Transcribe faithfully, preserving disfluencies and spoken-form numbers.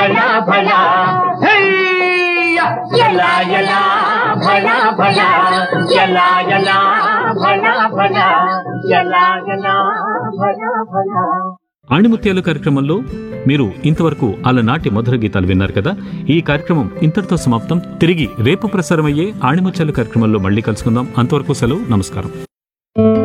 భలా భలా హయ్యా ఎలా ఎలా భలా భలా ఎలా ఎలా భలా భలా ఎలా ఎలా భలా భలా. ఆణిముత్యాలు కార్యక్రమంలో మీరు ఇంతవరకు అలనాటి మధుర గీతాలు విన్నారు కదా. ఈ కార్యక్రమం ఇంతటితో సమాప్తం. తిరిగి రేపు ప్రసారమయ్యే ఆణిముత్యాలు కార్యక్రమంలో మళ్ళీ కలుసుకుందాం. అంతవరకు సెలవు, నమస్కారం.